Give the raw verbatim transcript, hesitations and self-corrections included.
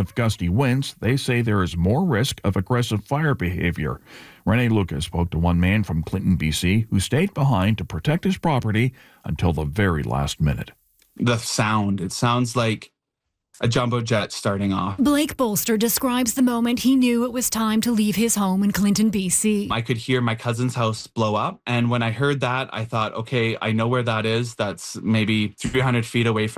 with gusty winds, they say there is more risk of aggressive fire behavior. Rene Lucas spoke to one man from Clinton, B C, who stayed behind to protect his property until the very last minute. The sound, it sounds like a jumbo jet starting off. Blake Bolster describes the moment he knew it was time to leave his home in Clinton, B C. I could hear my cousin's house blow up. And when I heard that, I thought, okay, I know where that is. That's maybe three hundred feet away from